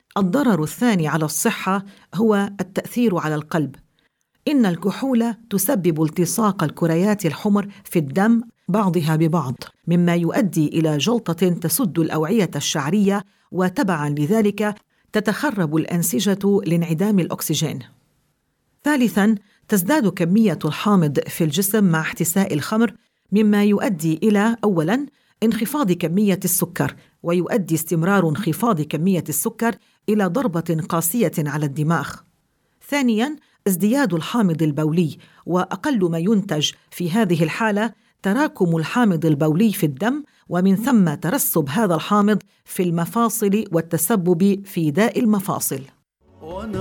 الضرر الثاني على الصحة هو التأثير على القلب. إن الكحول تسبب التصاق الكريات الحمر في الدم بعضها ببعض، مما يؤدي إلى جلطة تسد الأوعية الشعرية، وتبعاً لذلك تتخرب الأنسجة لانعدام الأكسجين. ثالثاً، تزداد كمية الحامض في الجسم مع احتساء الخمر، مما يؤدي إلى أولاً انخفاض كمية السكر، ويؤدي استمرار انخفاض كمية السكر إلى ضربة قاسية على الدماغ. ثانياً، ازدياد الحامض البولي، وأقل ما ينتج في هذه الحالة تراكم الحامض البولي في الدم، ومن ثم ترسب هذا الحامض في المفاصل والتسبب في داء المفاصل.